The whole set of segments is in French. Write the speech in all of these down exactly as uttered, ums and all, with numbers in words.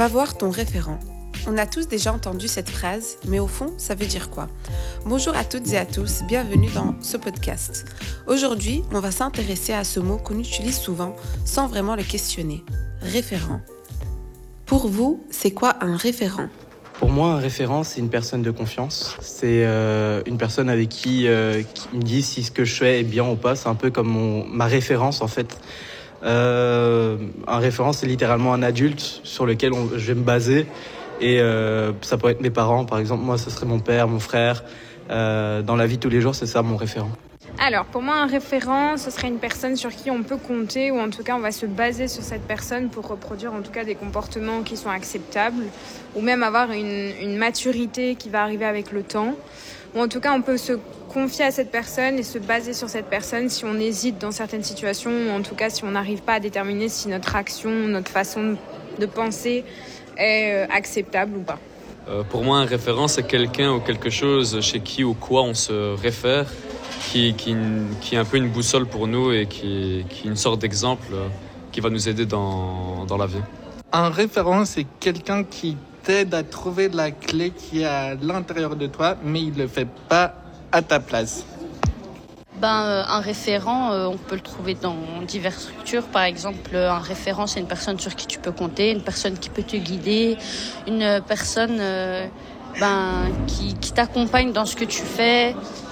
Va voir ton référent. On a tous déjà entendu cette phrase, mais au fond, ça veut dire quoi? Bonjour à toutes et à tous, bienvenue dans ce podcast. Aujourd'hui, on va s'intéresser à ce mot qu'on utilise souvent sans vraiment le questionner. Référent. Pour vous, c'est quoi un référent? Pour moi, un référent, c'est une personne de confiance. C'est euh, une personne avec qui, euh, qui me dit si ce que je fais est bien ou pas. C'est un peu comme mon, ma référence, en fait. Euh, un référent, c'est littéralement un adulte sur lequel on, je vais me baser. Et euh, ça pourrait être mes parents, par exemple. Moi, ce serait mon père, mon frère. Euh, dans la vie de tous les jours, c'est ça mon référent. Alors, pour moi, un référent, ce serait une personne sur qui on peut compter, ou en tout cas, on va se baser sur cette personne pour reproduire en tout cas des comportements qui sont acceptables, ou même avoir une, une maturité qui va arriver avec le temps. Ou en tout cas, on peut se confier à cette personne et se baser sur cette personne si on hésite dans certaines situations, ou en tout cas, si on n'arrive pas à déterminer si notre action, notre façon de penser est acceptable ou pas. Euh, pour moi, un référent, c'est quelqu'un ou quelque chose chez qui ou quoi on se réfère, qui, qui, qui est un peu une boussole pour nous et qui, qui est une sorte d'exemple euh, qui va nous aider dans, dans la vie. Un référent, c'est quelqu'un qui t'aide à trouver la clé qui est à l'intérieur de toi, mais il ne le fait pas à ta place. Ben, euh, un référent, euh, on peut le trouver dans diverses structures. Par exemple, euh, un référent, c'est une personne sur qui tu peux compter, une personne qui peut te guider, une personne euh, ben, qui, qui t'accompagne dans ce que tu fais.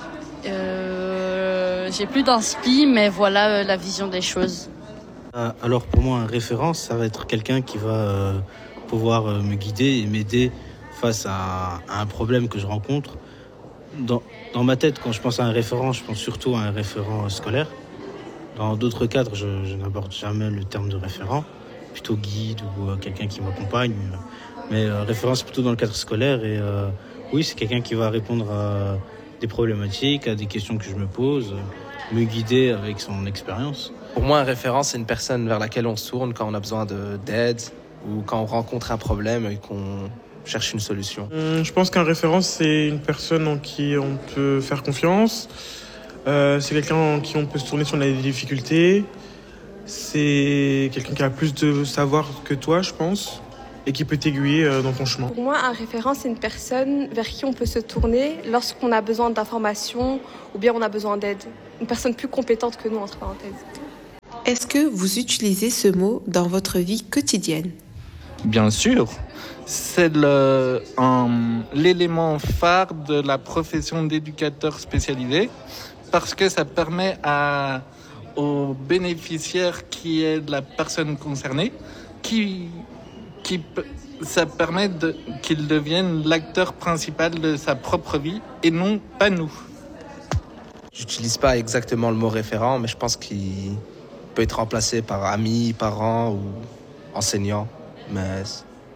Euh, j'ai plus d'inspi, mais voilà euh, la vision des choses. Euh, alors pour moi, un référent, ça va être quelqu'un qui va euh, pouvoir euh, me guider et m'aider face à, à un problème que je rencontre. Dans, dans ma tête, quand je pense à un référent, je pense surtout à un référent scolaire. Dans d'autres cadres, je, je n'aborde jamais le terme de référent, plutôt guide ou euh, quelqu'un qui m'accompagne. Mais euh, référent, c'est plutôt dans le cadre scolaire. Et euh, oui, c'est quelqu'un qui va répondre à des problématiques, à des questions que je me pose, me guider avec son expérience. Pour moi, un référent, c'est une personne vers laquelle on se tourne quand on a besoin de, d'aide ou quand on rencontre un problème et qu'on cherche une solution. Je pense qu'un référent, c'est une personne en qui on peut faire confiance. Euh, c'est quelqu'un en qui on peut se tourner si on a des difficultés. C'est quelqu'un qui a plus de savoir que toi, je pense, et qui peut t'aiguiller dans ton chemin. Pour moi, un référent, c'est une personne vers qui on peut se tourner lorsqu'on a besoin d'informations ou bien on a besoin d'aide. Une personne plus compétente que nous, entre parenthèses. Est-ce que vous utilisez ce mot dans votre vie quotidienne? Bien sûr, c'est le, un, l'élément phare de la profession d'éducateur spécialisé parce que ça permet à, au bénéficiaire qui est la personne concernée, qui, qui, ça permet de, qu'il devienne l'acteur principal de sa propre vie et non pas nous. J'utilise pas exactement le mot référent, mais je pense qu'il peut être remplacé par ami, parent ou enseignant. Mais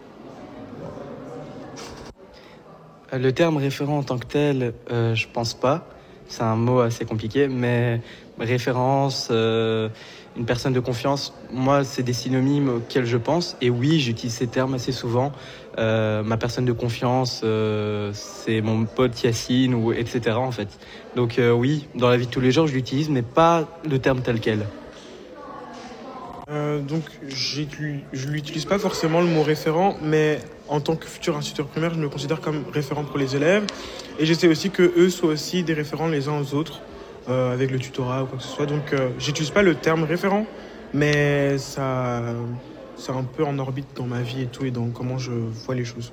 Le terme référent en tant que tel, euh, je pense pas. C'est un mot assez compliqué, mais référence, euh, une personne de confiance, moi, c'est des synonymes auxquels je pense. Et oui, j'utilise ces termes assez souvent. Euh, ma personne de confiance, euh, c'est mon pote Yacine, ou et cetera en fait. Donc euh, oui, dans la vie de tous les jours, je l'utilise, mais pas le terme tel quel. Euh, donc, je ne l'utilise pas forcément le mot référent, mais en tant que futur instituteur primaire, je me considère comme référent pour les élèves. Et j'essaie aussi qu'eux soient aussi des référents les uns aux autres, euh, avec le tutorat ou quoi que ce soit. Donc, euh, j'utilise pas le terme référent, mais ça, c'est un peu en orbite dans ma vie et tout, et dans comment je vois les choses.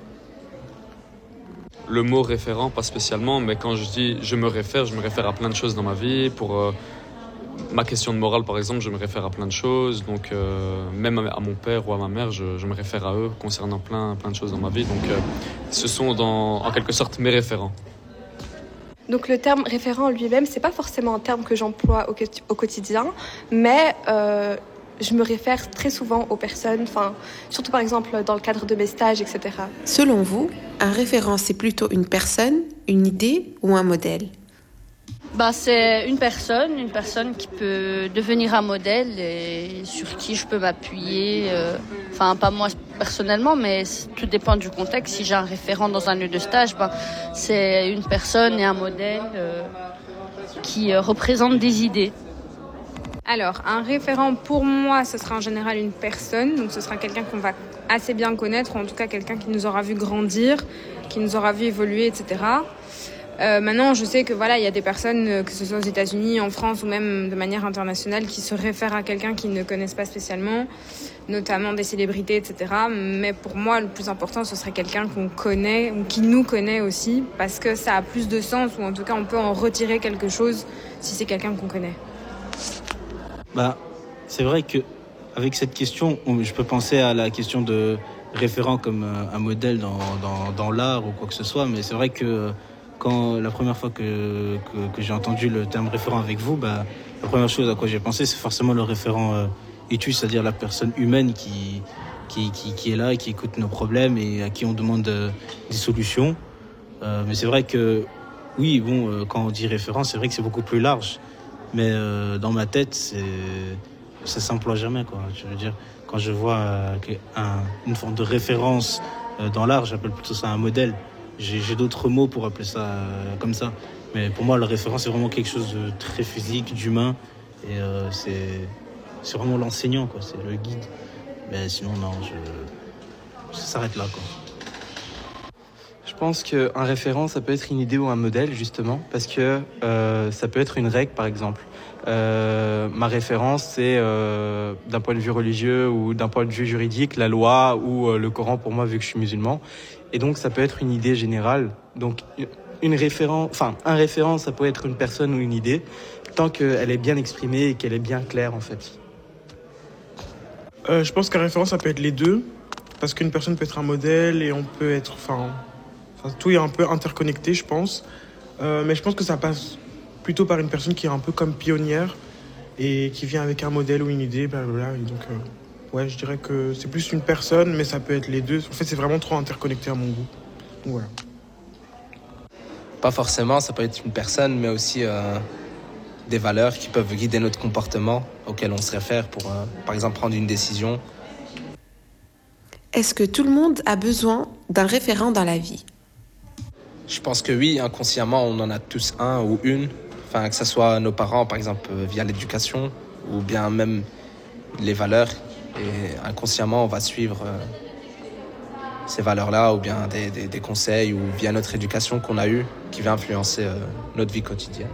Le mot référent, pas spécialement, mais quand je dis je me réfère, je me réfère à plein de choses dans ma vie. Pour euh, ma question de morale, par exemple, je me réfère à plein de choses. Donc, euh, même à, à mon père ou à ma mère, je, je me réfère à eux concernant plein, plein de choses dans ma vie. Donc, euh, ce sont dans, en quelque sorte mes référents. Donc le terme référent lui-même, c'est pas forcément un terme que j'emploie au, au quotidien, mais euh, je me réfère très souvent aux personnes, enfin, surtout par exemple dans le cadre de mes stages, et cetera. Selon vous, un référent, c'est plutôt une personne, une idée ou un modèle? Ben, c'est une personne, une personne qui peut devenir un modèle et sur qui je peux m'appuyer. Euh, enfin, pas moi personnellement, mais tout dépend du contexte. Si j'ai un référent dans un lieu de stage, ben, c'est une personne et un modèle euh, qui euh, représentent des idées. Alors, un référent, pour moi, ce sera en général une personne. Donc, ce sera quelqu'un qu'on va assez bien connaître, ou en tout cas quelqu'un qui nous aura vu grandir, qui nous aura vu évoluer, et cetera. Euh, maintenant, je sais que voilà, il y a des personnes, que ce soit aux États-Unis, en France ou même de manière internationale, qui se réfèrent à quelqu'un qu'ils ne connaissent pas spécialement, notamment des célébrités, et cetera. Mais pour moi, le plus important, ce serait quelqu'un qu'on connaît ou qui nous connaît aussi, parce que ça a plus de sens, ou en tout cas, on peut en retirer quelque chose si c'est quelqu'un qu'on connaît. Bah, c'est vrai que avec cette question, on- je peux penser à la question de référent comme euh, un modèle dans, dans, dans l'art ou quoi que ce soit, mais c'est vrai que euh, quand la première fois que, que, que j'ai entendu le terme référent avec vous, bah, la première chose à quoi j'ai pensé, c'est forcément le référent euh, étu, c'est-à-dire la personne humaine qui, qui, qui, qui est là et qui écoute nos problèmes et à qui on demande euh, des solutions. Euh, mais c'est vrai que, oui, bon, euh, quand on dit référent, c'est vrai que c'est beaucoup plus large. Mais euh, dans ma tête, c'est, ça s'emploie jamais, quoi. Je veux dire, quand je vois euh, que- un- une forme de référence euh, dans l'art, j'appelle plutôt ça un modèle. J'ai, j'ai d'autres mots pour appeler ça euh, comme ça. Mais pour moi, la référence, c'est vraiment quelque chose de très physique, d'humain. Et euh, c'est, c'est vraiment l'enseignant, quoi. C'est le guide. Mais sinon, non, je, ça s'arrête là, quoi. Je pense qu'un référent, ça peut être une idée ou un modèle, justement, parce que euh, ça peut être une règle, par exemple. Euh, ma référence, c'est euh, d'un point de vue religieux ou d'un point de vue juridique, la loi ou euh, le Coran pour moi, vu que je suis musulman. Et donc, ça peut être une idée générale. Donc, une référence, enfin, un référent, ça peut être une personne ou une idée, tant qu'elle est bien exprimée et qu'elle est bien claire, en fait. Euh, je pense qu'un référent, ça peut être les deux. Parce qu'une personne peut être un modèle et on peut être... Enfin, enfin tout est un peu interconnecté, je pense. Euh, mais je pense que ça passe plutôt par une personne qui est un peu comme pionnière et qui vient avec un modèle ou une idée, blablabla. Et donc, euh, ouais, je dirais que c'est plus une personne, mais ça peut être les deux. En fait, c'est vraiment trop interconnecté à mon goût. Donc, voilà. Pas forcément, ça peut être une personne, mais aussi euh, des valeurs qui peuvent guider notre comportement auquel on se réfère pour, euh, par exemple, prendre une décision. Est-ce que tout le monde a besoin d'un référent dans la vie? Je pense que oui, inconsciemment, on en a tous un ou une. Enfin, que ce soit nos parents, par exemple, euh, via l'éducation, ou bien même les valeurs. Et inconsciemment, on va suivre euh, ces valeurs-là, ou bien des, des, des conseils, ou via notre éducation qu'on a eue, qui va influencer euh, notre vie quotidienne.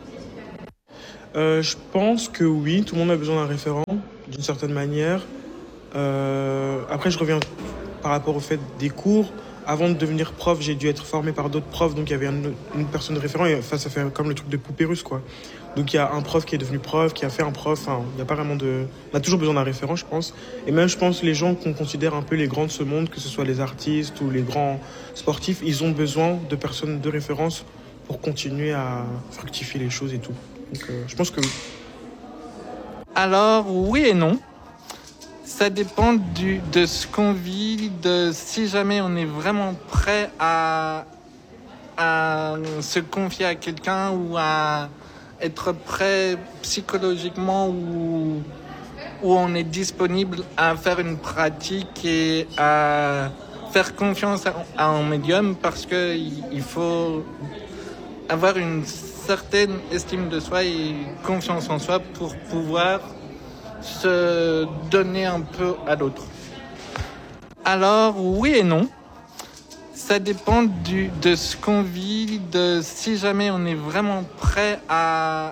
Euh, je pense que oui, tout le monde a besoin d'un référent, d'une certaine manière. Euh, après, je reviens par rapport au fait des cours. Avant de devenir prof, j'ai dû être formé par d'autres profs, donc il y avait un- une personne de référent, et enfin, ça fait comme le truc de poupée russe, quoi. Donc il y a un prof qui est devenu prof, qui a fait un prof, enfin, il n'y a pas vraiment de... On a toujours besoin d'un référent, je pense. Et même, je pense, les gens qu'on considère un peu les grands de ce monde, que ce soit les artistes ou les grands sportifs, ils ont besoin de personnes de référence pour continuer à fructifier les choses et tout. Donc euh, je pense que oui. Alors, oui et non. Ça dépend du, de ce qu'on vit, de si jamais on est vraiment prêt à, à se confier à quelqu'un ou à être prêt psychologiquement ou, ou on est disponible à faire une pratique et à faire confiance à, à un médium parce que il, il faut avoir une certaine estime de soi et confiance en soi pour pouvoir se donner un peu à l'autre. Alors, oui et non. Ça dépend du, de ce qu'on vit, de si jamais on est vraiment prêt à,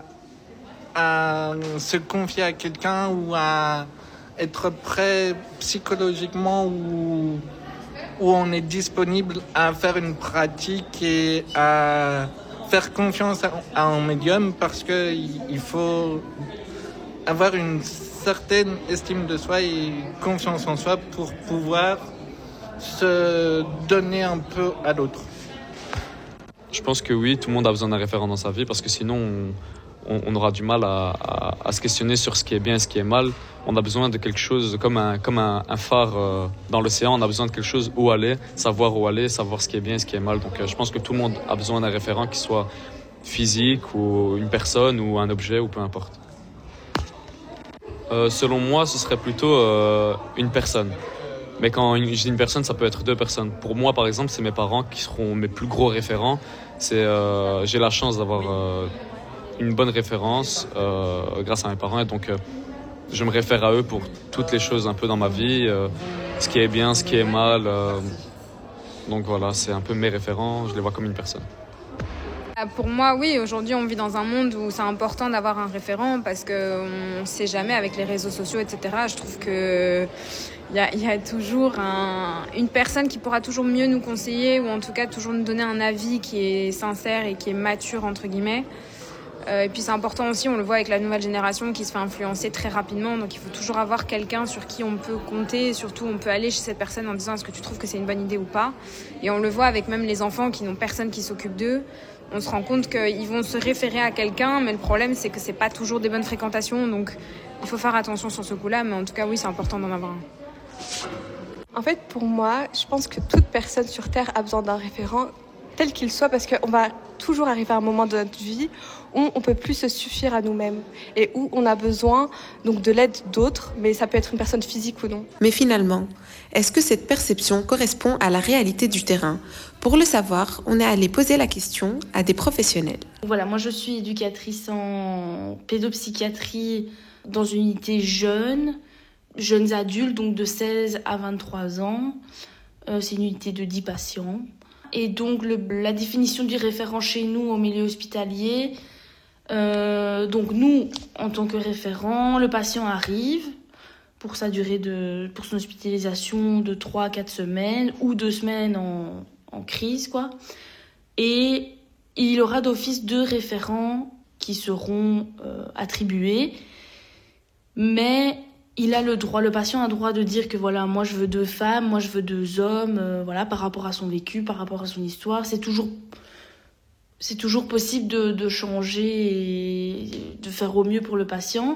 à se confier à quelqu'un ou à être prêt psychologiquement ou, ou on est disponible à faire une pratique et à faire confiance à, à un médium parce que il, il faut avoir une certaine estime de soi et confiance en soi pour pouvoir se donner un peu à l'autre. Je pense que oui, tout le monde a besoin d'un référent dans sa vie parce que sinon on, on, on aura du mal à, à, à se questionner sur ce qui est bien et ce qui est mal. On a besoin de quelque chose comme un, comme un, un phare euh, dans l'océan, on a besoin de quelque chose où aller, savoir où aller, savoir ce qui est bien et ce qui est mal. Donc euh, je pense que tout le monde a besoin d'un référent qui soit physique ou une personne ou un objet ou peu importe. Euh, selon moi, ce serait plutôt euh, une personne. Mais quand une, je dis une personne, ça peut être deux personnes. Pour moi, par exemple, c'est mes parents qui seront mes plus gros référents. C'est, euh, j'ai la chance d'avoir euh, une bonne référence euh, grâce à mes parents. Et donc, euh, je me réfère à eux pour toutes les choses un peu dans ma vie, euh, ce qui est bien, ce qui est mal. Euh, donc voilà, c'est un peu mes référents, je les vois comme une personne. Pour moi, oui, aujourd'hui, on vit dans un monde où c'est important d'avoir un référent parce qu'on ne sait jamais avec les réseaux sociaux, et cetera. Je trouve qu'il y a, y a toujours un, une personne qui pourra toujours mieux nous conseiller ou en tout cas toujours nous donner un avis qui est sincère et qui est mature, entre guillemets. Euh, et puis c'est important aussi, on le voit avec la nouvelle génération qui se fait influencer très rapidement. Donc il faut toujours avoir quelqu'un sur qui on peut compter. Et surtout, on peut aller chez cette personne en disant est-ce que tu trouves que c'est une bonne idée ou pas. Et on le voit avec même les enfants qui n'ont personne qui s'occupe d'eux. On se rend compte qu'ils vont se référer à quelqu'un, mais le problème, c'est que c'est pas toujours des bonnes fréquentations. Donc, il faut faire attention sur ce coup-là. Mais en tout cas, oui, c'est important d'en avoir un. En fait, pour moi, je pense que toute personne sur Terre a besoin d'un référent, tel qu'il soit, parce qu'on va toujours arriver à un moment de notre vie où on peut plus se suffire à nous-mêmes et où on a besoin donc de l'aide d'autres, mais ça peut être une personne physique ou non. Mais finalement, est-ce que cette perception correspond à la réalité du terrain ? Pour le savoir, on est allé poser la question à des professionnels. Voilà, moi je suis éducatrice en pédopsychiatrie dans une unité jeune, jeunes adultes, donc de seize à vingt-trois ans. Euh, c'est une unité de dix patients. Et donc le, la définition du référent chez nous en milieu hospitalier, euh, donc nous, en tant que référent, le patient arrive pour sa durée de, pour son hospitalisation de trois à quatre semaines ou deux semaines en, en crise, quoi. Et il aura d'office deux référents qui seront euh, attribués, mais il a le droit, le patient a le droit de dire que voilà, moi je veux deux femmes, moi je veux deux hommes, euh, voilà, par rapport à son vécu, par rapport à son histoire. C'est toujours, c'est toujours possible de, de changer et de faire au mieux pour le patient.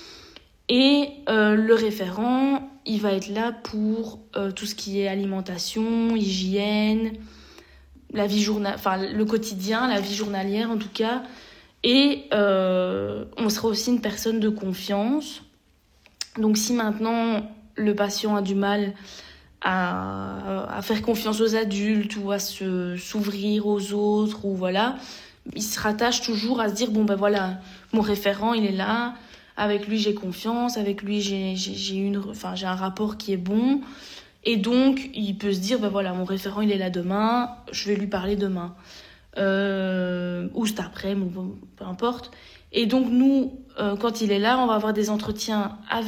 Et euh, le référent, il va être là pour euh, tout ce qui est alimentation, hygiène, la vie journal, enfin le quotidien, la vie journalière en tout cas. Et euh, on sera aussi une personne de confiance. Donc si maintenant le patient a du mal à, à faire confiance aux adultes ou à se, s'ouvrir aux autres, ou voilà, il se rattache toujours à se dire bon ben voilà, mon référent il est là, avec lui j'ai confiance, avec lui j'ai, j'ai, j'ai, une, enfin, j'ai un rapport qui est bon, et donc il peut se dire ben voilà, mon référent il est là demain, je vais lui parler demain, euh, ou cet après, ou peu importe. Et donc nous, euh, quand il est là, on va avoir des entretiens avec